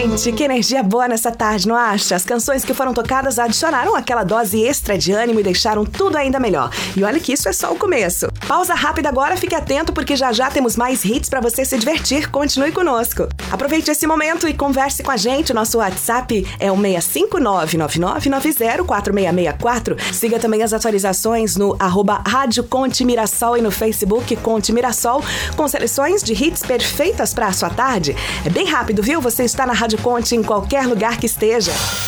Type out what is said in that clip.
Gente, que energia boa nessa tarde, não acha? As canções que foram tocadas adicionaram aquela dose extra de ânimo e deixaram tudo ainda melhor. E olha que isso é só o começo. Pausa rápida agora, fique atento porque já já temos mais hits pra você se divertir. Continue conosco. Aproveite esse momento e converse com a gente. O nosso WhatsApp é o 65999904664. Siga também as atualizações no @Rádio Conte Mirassol e no Facebook Conte Mirassol, com seleções de hits perfeitas para a sua tarde. É bem rápido, viu? Você está na Rádio Conte em qualquer lugar que esteja.